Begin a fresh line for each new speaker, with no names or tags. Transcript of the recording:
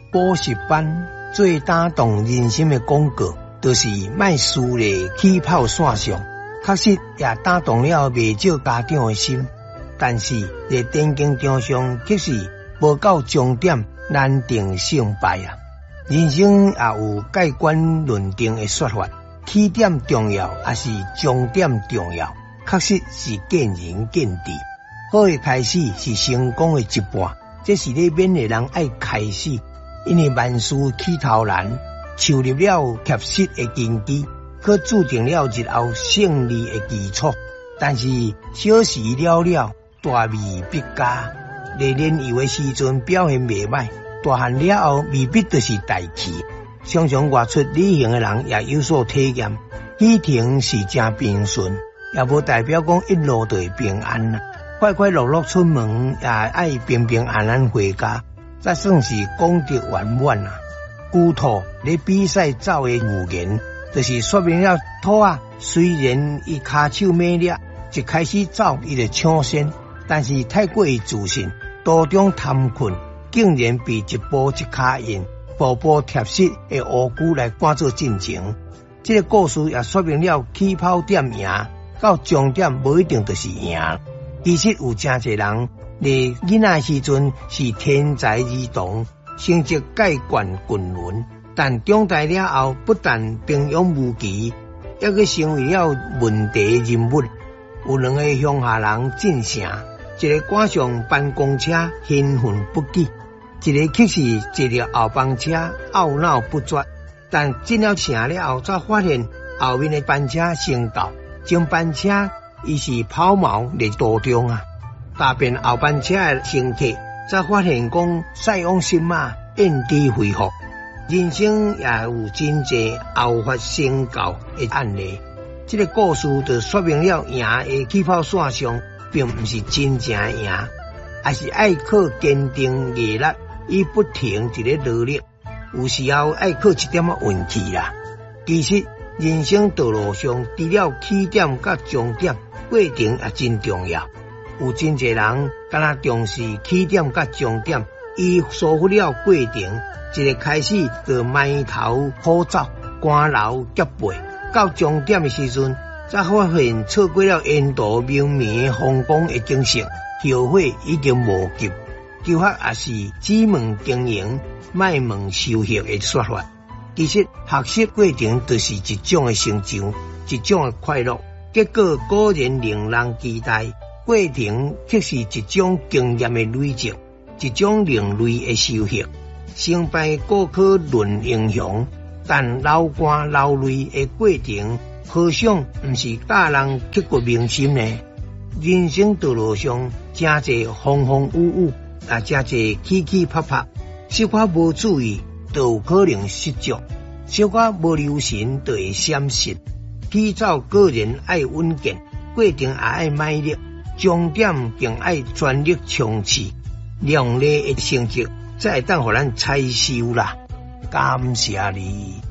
补习班最打动人心的广告，就是卖输咧起跑线上，确实也打动了未少家长的心。但是在电竞场上，却是无到终点难定胜败啊！人生也有盖棺论定的说法，起点重要还是终点重要，确实是见仁见智。好的开始是成功的一半，这是咧勉励人爱开始，因为万事起头难，树立了踏实的根基，可注定了日后胜利的基础。但是小事了了，大未必佳。在年幼的时阵表现袂歹，大汉了后未必就是大器。常常外出旅行的人也有所体验，旅程是真平顺，也无代表讲一路都会平安啦。快快乐乐出门，也爱平平安安回家，才算是功德圆满啊！龟兔咧比赛走的语言，就是说明了兔啊，虽然伊骹手猛烈，一开始走伊就抢先，但是太过于自信，途中贪困，竟然被一步一脚印，步步踏实的乌龟来赶做进前。这个故事也说明了起跑点赢，到终点无一定就是赢。其实有真侪人，在囡仔时阵是天才儿童，成绩盖冠群伦，但长大了后不但平庸无奇，还佫成为了问题人物。有两个乡下人进城，一个赶上班公车兴奋不已，一个却是坐着后班车懊恼不绝。但进了城了后，才发现后面的班车先到，前班车伊是抛锚在途中啊。踏遍后班车的乘客，才发现讲塞翁失马，焉知非福。人生也有真济后发先到的案例。这个故事就说明了赢的起跑线上，并不是真正赢，而是爱靠坚定毅力与不停一个努力。有时候爱靠一点运气啦。其实人生道路上，除了起点甲终点，过程也真重要。有真侪人敢若重视起点甲终点，伊疏忽了过程，一个开始就埋头苦走，汗流浃背，到终点的时阵，才发现错过了沿途绵绵的风光的景色，后悔已经无及。求学也是只问经营，莫问收获的说法。其实学习过程就是一种的成就，一种的快乐。结果果然令人期待，过程却是一种经验的累积，一种另类的收获。成败各可论英雄，但流汗流泪的过程，何尝不是教人刻骨铭心呢？人生道路上，真侪风风雨雨，也真侪起起拍拍，小可无注意，就有可能失足；小可无留神，就会闪失。起走个人爱稳健，过程也爱卖力，终点更爱全力冲刺，亮丽的成绩才会当互咱采收啦。感谢你。